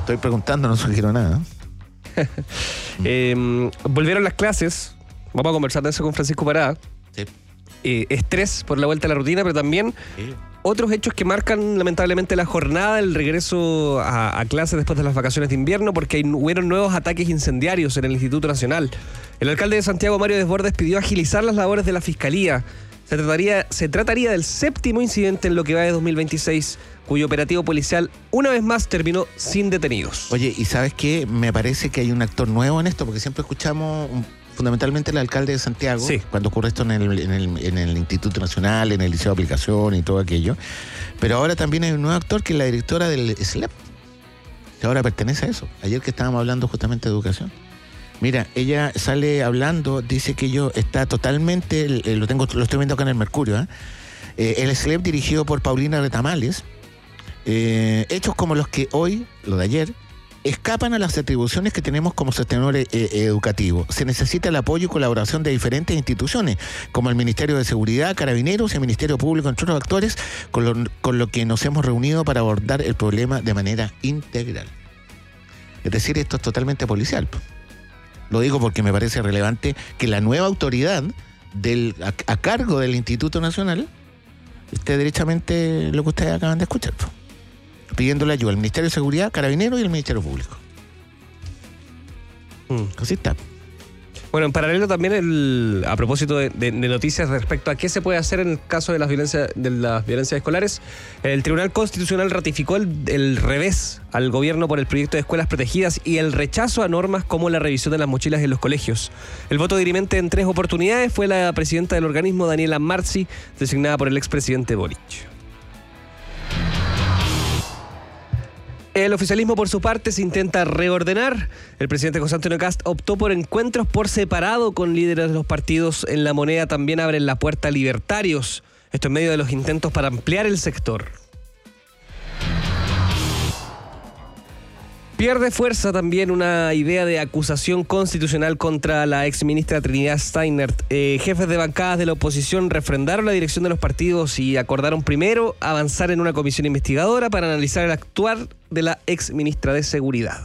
Estoy preguntando, no sugiero nada. Volvieron las clases. Vamos a conversar de eso con Francisco Parada. Sí. Estrés por la vuelta a la rutina, pero también otros hechos que marcan lamentablemente la jornada, el regreso a clases después de las vacaciones de invierno, porque hubieron nuevos ataques incendiarios en el Instituto Nacional. El alcalde de Santiago, Mario Desbordes, pidió agilizar las labores de la Fiscalía. Se trataría del 7º incidente en lo que va de 2026, cuyo operativo policial una vez más terminó sin detenidos. Oye, ¿y sabes qué? Me parece que hay un actor nuevo en esto, porque siempre escuchamos fundamentalmente el alcalde de Santiago, sí, cuando ocurre esto en el Instituto Nacional, en el Liceo de Aplicación y todo aquello. Pero ahora también hay un nuevo actor que es la directora del SLEP, que ahora pertenece a eso. Ayer que estábamos hablando justamente de educación. Mira, ella sale hablando, dice que está totalmente, lo estoy viendo acá en el Mercurio, el SLEP dirigido por Paulina Retamales, hechos como los que hoy, lo de ayer, escapan a las atribuciones que tenemos como sostenedor educativo. Se necesita el apoyo y colaboración de diferentes instituciones, como el Ministerio de Seguridad, Carabineros y el Ministerio Público, entre otros actores, con lo que nos hemos reunido para abordar el problema de manera integral. Es decir, esto es totalmente policial. Lo digo porque me parece relevante que la nueva autoridad a cargo del Instituto Nacional esté derechamente lo que ustedes acaban de escuchar, pidiéndole ayuda al Ministerio de Seguridad, Carabineros y el Ministerio Público. Así está. Bueno, en paralelo también, a propósito de noticias respecto a qué se puede hacer en el caso de las violencias escolares, el Tribunal Constitucional ratificó el revés al gobierno por el proyecto de escuelas protegidas y el rechazo a normas como la revisión de las mochilas en los colegios. El voto dirimente en 3 oportunidades fue la presidenta del organismo, Daniela Marzi, designada por el expresidente Boric. El oficialismo, por su parte, se intenta reordenar. El presidente José Antonio Kast optó por encuentros por separado con líderes de los partidos. En La Moneda también abren la puerta a libertarios. Esto en medio de los intentos para ampliar el sector. Pierde fuerza también una idea de acusación constitucional contra la exministra Trinidad Steiner. Jefes de bancadas de la oposición refrendaron la dirección de los partidos y acordaron primero avanzar en una comisión investigadora para analizar el actuar de la exministra de Seguridad.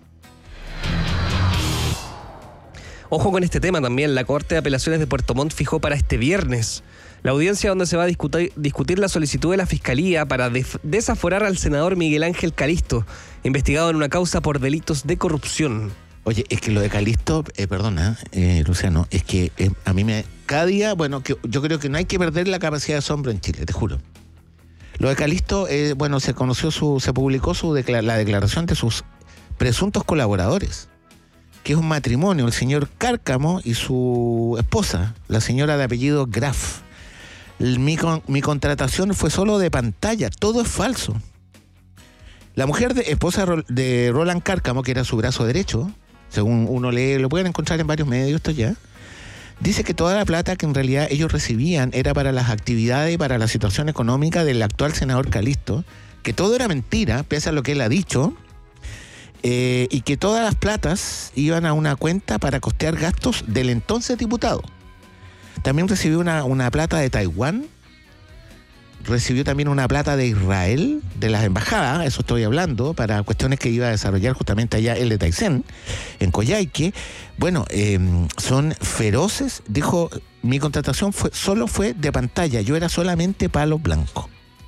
Ojo con este tema también. La Corte de Apelaciones de Puerto Montt fijó para este viernes la audiencia donde se va a discutir la solicitud de la Fiscalía para desaforar al senador Miguel Ángel Calisto, investigado en una causa por delitos de corrupción. Oye, es que lo de Calisto, Luciano, es que a mí cada día, que yo creo que no hay que perder la capacidad de asombro en Chile, te juro. Lo de Calisto, se publicó la declaración de sus presuntos colaboradores, que es un matrimonio, el señor Cárcamo y su esposa, la señora de apellido Graf. Mi contratación fue solo de pantalla, todo es falso. La mujer esposa de Roland Cárcamo, que era su brazo derecho, según uno lee, lo pueden encontrar en varios medios esto ya, dice que toda la plata que en realidad ellos recibían era para las actividades y para la situación económica del actual senador Calisto, que todo era mentira, pese a lo que él ha dicho, y que todas las platas iban a una cuenta para costear gastos del entonces diputado. También recibió una plata de Taiwán, recibió también una plata de Israel, de las embajadas, eso estoy hablando, para cuestiones que iba a desarrollar justamente allá el de Taizén, en Coyhaique. Son feroces. Dijo, mi contratación solo fue de pantalla, yo era solamente palo blanco.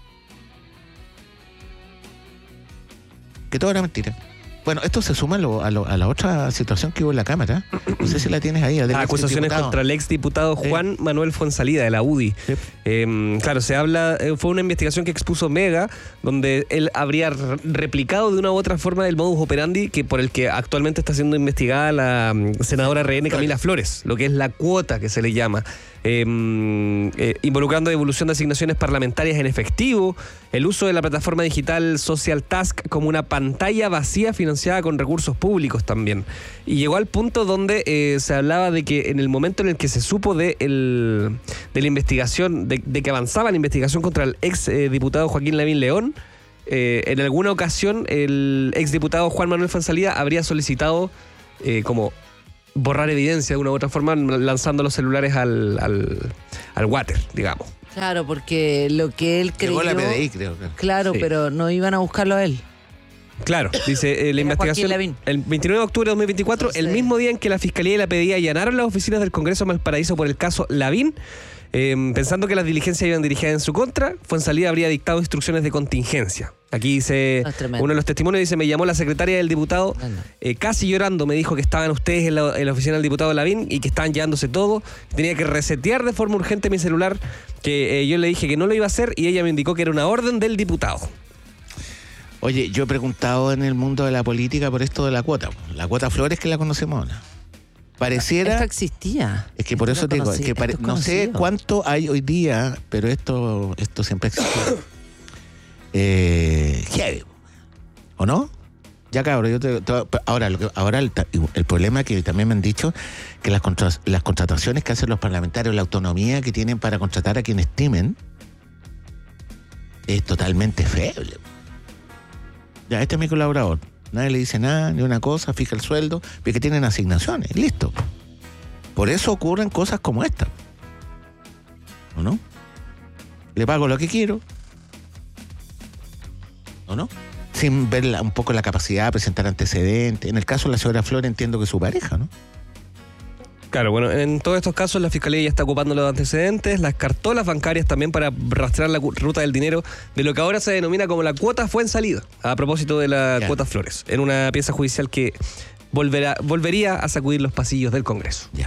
Que todo era mentira. Bueno, esto se suma a la otra situación que hubo en la Cámara. No sé si la tienes ahí. Acusaciones contra el exdiputado Juan Manuel Fonsalida, de la UDI. Sí. Claro, se habla, fue una investigación que expuso Mega, donde él habría replicado de una u otra forma el modus operandi por el que actualmente está siendo investigada la senadora RN Camila Flores, lo que es la cuota que se le llama. Involucrando devolución de asignaciones parlamentarias en efectivo, el uso de la plataforma digital Social Task como una pantalla vacía financiada con recursos públicos también. Y llegó al punto donde se hablaba de que en el momento en el que se supo de la investigación, de que avanzaba la investigación contra el ex diputado Joaquín Lavín León, en alguna ocasión el ex diputado Juan Manuel Fonsalida habría solicitado como borrar evidencia de una u otra forma, lanzando los celulares al water, digamos. Claro, porque lo que él creyó... Llegó la PDI, creo. Claro, sí. Pero no iban a buscarlo a él. Claro, dice la investigación Lavín. el 29 de octubre de 2024, Entonces, el mismo día en que la Fiscalía y la PDI allanaron las oficinas del Congreso de Valparaíso por el caso Lavín, pensando que las diligencias iban dirigidas en su contra, Fuenzalida habría dictado instrucciones de contingencia. Aquí dice, uno de los testimonios dice, me llamó la secretaria del diputado, casi llorando, me dijo que estaban ustedes en la oficina del diputado Lavín y que estaban llevándose todo, tenía que resetear de forma urgente mi celular, que yo le dije que no lo iba a hacer y ella me indicó que era una orden del diputado. Oye, yo he preguntado en el mundo de la política por esto de la cuota Flores, que la conocemos ahora. Pareciera... Esto existía. Es que por eso te digo, es que no sé cuánto hay hoy día, pero esto siempre existió. Heavy. ¿O no? Ya cabrón, ahora el problema es que también me han dicho que las contrataciones que hacen los parlamentarios, la autonomía que tienen para contratar a quien estimen, es totalmente feble. Ya, este es mi colaborador. Nadie le dice nada, ni una cosa, fija el sueldo, porque tienen asignaciones, listo. Por eso ocurren cosas como esta. ¿O no? Le pago lo que quiero. ¿O no? Sin ver un poco la capacidad de presentar antecedentes. En el caso de la señora Flores entiendo que es su pareja, ¿no? Claro, bueno, en todos estos casos la Fiscalía ya está ocupando los antecedentes, las cartolas bancarias también para rastrear la ruta del dinero de lo que ahora se denomina como la cuota Fuenzalida, a propósito de la cuota Flores, en una pieza judicial que volvería a sacudir los pasillos del Congreso. Ya.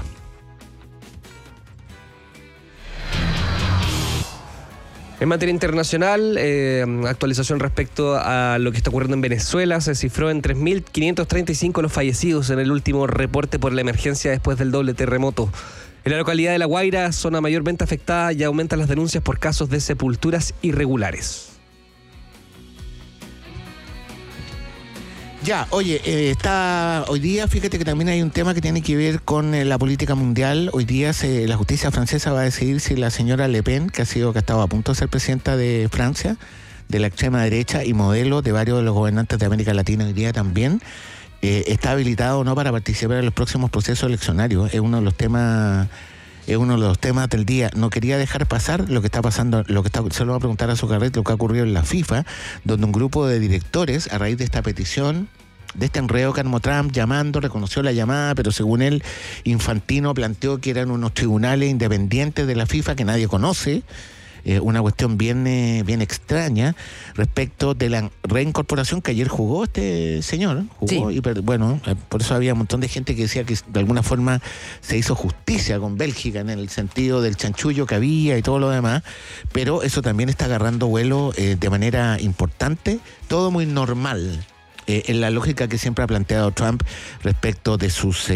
En materia internacional, actualización respecto a lo que está ocurriendo en Venezuela, se cifró en 3.535 los fallecidos en el último reporte por la emergencia después del doble terremoto. En la localidad de La Guaira, zona mayormente afectada, ya aumentan las denuncias por casos de sepulturas irregulares. Ya, oye, hoy día, fíjate que también hay un tema que tiene que ver con la política mundial. Hoy día la justicia francesa va a decidir si la señora Le Pen, que ha estado a punto de ser presidenta de Francia, de la extrema derecha y modelo de varios de los gobernantes de América Latina hoy día también, está habilitado o no para participar en los próximos procesos eleccionarios. Es uno de los temas del día. No quería dejar pasar lo que está pasando, se lo voy a preguntar a Zucarret, lo que ha ocurrido en la FIFA, donde un grupo de directores, a raíz de esta petición, de este enredo que armó Trump llamando, reconoció la llamada, pero según él, Infantino planteó que eran unos tribunales independientes de la FIFA que nadie conoce. Una cuestión bien extraña respecto de la reincorporación que ayer jugó este señor. Jugó sí. Y bueno, por eso había un montón de gente que decía que de alguna forma se hizo justicia con Bélgica en el sentido del chanchullo que había y todo lo demás, pero eso también está agarrando vuelo de manera importante, todo muy normal, en la lógica que siempre ha planteado Trump respecto de sus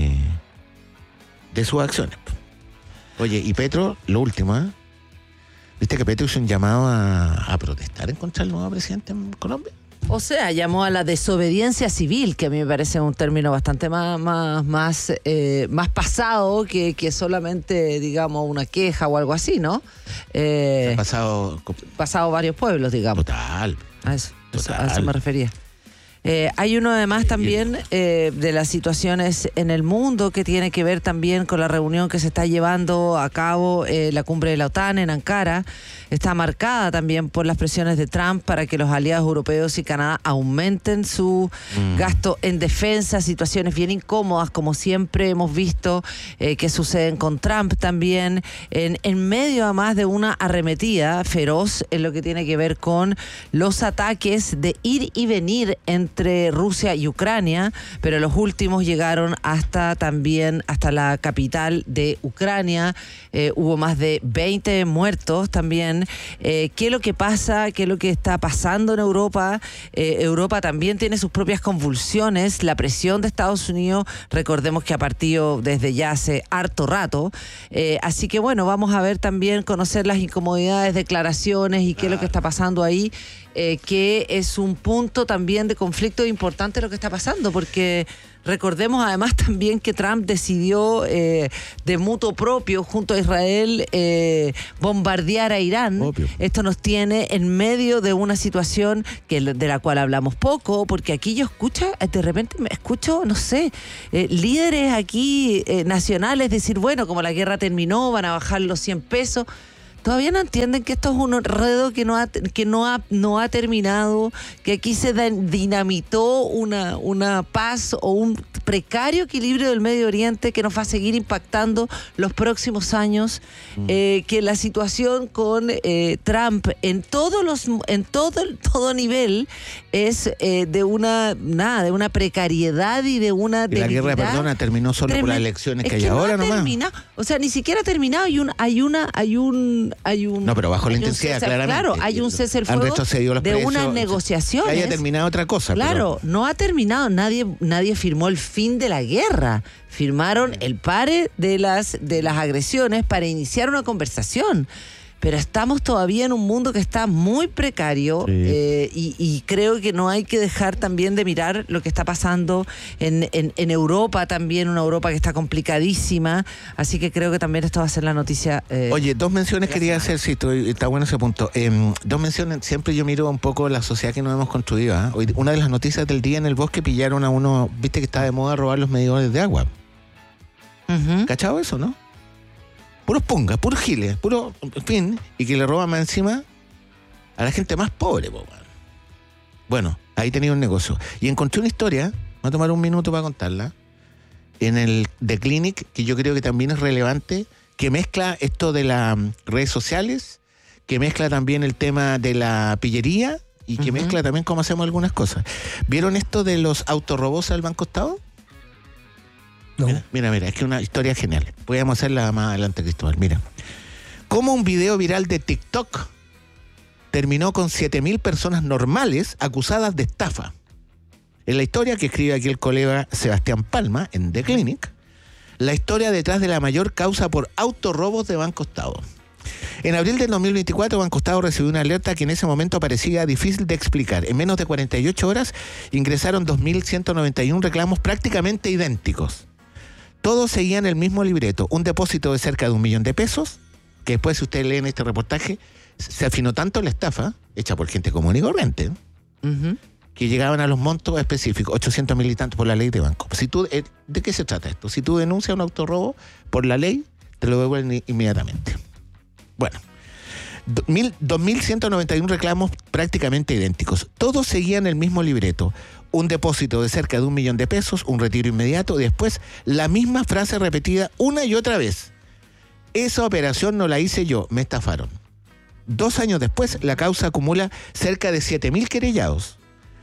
acciones. Oye, y Petro, lo último, ¿viste que Petro hizo un llamado a protestar en contra del nuevo presidente en Colombia? O sea, llamó a la desobediencia civil, que a mí me parece un término bastante más pasado que solamente, digamos, una queja o algo así, ¿no? Ha pasado varios pueblos, digamos. Total. A eso me refería. Hay uno además también de las situaciones en el mundo que tiene que ver también con la reunión que se está llevando a cabo, la cumbre de la OTAN en Ankara. Está marcada también por las presiones de Trump para que los aliados europeos y Canadá aumenten su gasto en defensa, situaciones bien incómodas como siempre hemos visto que suceden con Trump también, en medio además de una arremetida feroz en lo que tiene que ver con los ataques de ir y venir entre Rusia y Ucrania, pero los últimos llegaron hasta la capital de Ucrania. Hubo más de 20 muertos también. ¿Qué es lo que pasa? ¿Qué es lo que está pasando en Europa? Europa también tiene sus propias convulsiones. La presión de Estados Unidos, recordemos que ha partido desde ya hace harto rato. Así que bueno, vamos a ver también, conocer las incomodidades, declaraciones y qué es lo que está pasando ahí. Que es un punto también de conflicto importante lo que está pasando, porque recordemos además también que Trump decidió de mutuo propio junto a Israel bombardear a Irán. Obvio. Esto nos tiene en medio de una situación de la cual hablamos poco, porque aquí de repente me escucho, no sé, líderes aquí nacionales decir, bueno, como la guerra terminó, van a bajar los 100 pesos. Todavía no entienden que esto es un enredo que no ha terminado, que aquí se dinamitó una paz o un precario equilibrio del Medio Oriente que nos va a seguir impactando los próximos años, que la situación con Trump en todo nivel es de una precariedad y de una debilidad. Y la guerra, perdona, terminó solo por las elecciones que hay ahora nomás. O sea, ni siquiera ha terminado. Hay un no, pero bajo la intensidad, claramente. Claro, hay un cese el fuego de unas negociaciones. Que haya terminado otra cosa. Claro, pero no ha terminado. Nadie firmó el fin de la guerra. Firmaron el pare de las agresiones para iniciar una conversación. Pero estamos todavía en un mundo que está muy precario, sí. Y creo que no hay que dejar también de mirar lo que está pasando en Europa también, una Europa que está complicadísima, así que creo que también esto va a ser la noticia. Oye, dos menciones quería hacer, sí, está bueno ese punto. Dos menciones, siempre yo miro un poco la sociedad que nos hemos construido. Hoy, una de las noticias del día, en el bosque pillaron a uno, viste que está de moda robar los medidores de agua. ¿Cachado eso, no? Puros pungas, puros giles, puro, en fin, y que le roban más encima a la gente más pobre, Bueno, ahí tenía un negocio. Y encontré una historia, me voy a tomar un minuto para contarla, en el The Clinic, que yo creo que también es relevante, que mezcla esto de las redes sociales, que mezcla también el tema de la pillería y que mezcla también cómo hacemos algunas cosas. ¿Vieron esto de los autorrobos al Banco Estado? No. Mira, es que una historia genial. Podríamos hacerla más adelante, Cristóbal. Mira, cómo un video viral de TikTok terminó con 7.000 personas normales acusadas de estafa. En la historia que escribe aquí el colega Sebastián Palma, en The Clinic, la historia detrás de la mayor causa por autorrobos de Banco Estado. En abril del 2024, Banco Estado recibió una alerta que en ese momento parecía difícil de explicar. En menos de 48 horas ingresaron 2.191 reclamos prácticamente idénticos. Todos seguían el mismo libreto, un depósito de cerca de $1 millón, que después, si ustedes leen este reportaje, se afinó tanto la estafa, hecha por gente común y corriente, que llegaban a los montos específicos, 800.000 y tantos por la ley de banco. Si tú, ¿de qué se trata esto? Si tú denuncias un autorrobo por la ley, te lo devuelven inmediatamente. Bueno, 2.191 reclamos prácticamente idénticos. Todos seguían el mismo libreto. Un depósito de cerca de $1 millón, un retiro inmediato y después la misma frase repetida una y otra vez. Esa operación no la hice yo, me estafaron. 2 años después, la causa acumula cerca de 7.000 querellados,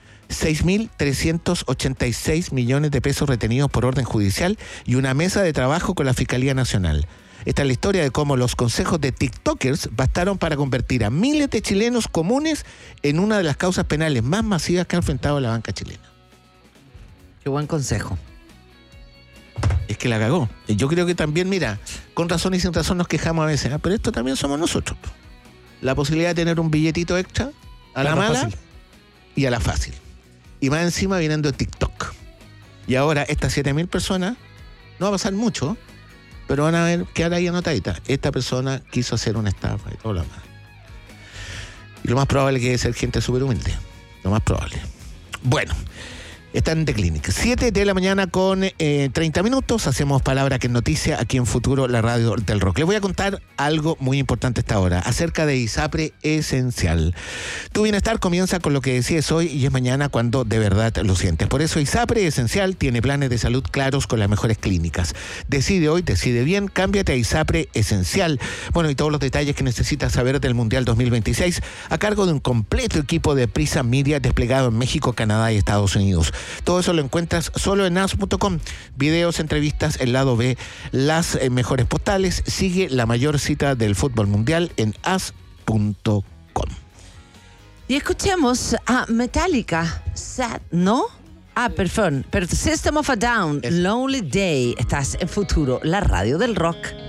6.386 millones de pesos retenidos por orden judicial y una mesa de trabajo con la Fiscalía Nacional. Esta es la historia de cómo los consejos de TikTokers bastaron para convertir a miles de chilenos comunes en una de las causas penales más masivas que ha enfrentado la banca chilena. Qué buen consejo. Es que la cagó. Yo creo que también, mira, con razón y sin razón nos quejamos a veces, pero esto también somos nosotros. La posibilidad de tener un billetito extra a la mala fácil. Y a la fácil. Y más encima viniendo de TikTok. Y ahora estas 7.000 personas, no va a pasar mucho, pero van a ver, quedar ahí anotadita. Esta persona quiso hacer una estafa y todo lo demás. Y lo más probable es que debe ser gente súper humilde. Lo más probable. Bueno, está en The Clinic. 7 de la mañana con 30 minutos. Hacemos Palabra que es noticia aquí en Futuro, la radio del rock. Les voy a contar algo muy importante a esta hora acerca de ISAPRE Esencial. Tu bienestar comienza con lo que decides hoy y es mañana cuando de verdad lo sientes. Por eso ISAPRE Esencial tiene planes de salud claros con las mejores clínicas. Decide hoy, decide bien, cámbiate a ISAPRE Esencial. Bueno, y todos los detalles que necesitas saber del Mundial 2026 a cargo de un completo equipo de Prisa Media desplegado en México, Canadá y Estados Unidos. Todo eso lo encuentras solo en as.com. Videos, entrevistas, el lado B, las mejores postales. Sigue la mayor cita del fútbol mundial en as.com. Y escuchemos a Metallica, Sad, ¿no? Perdón, pero System of a Down, Lonely Day. Estás en Futuro, la radio del rock.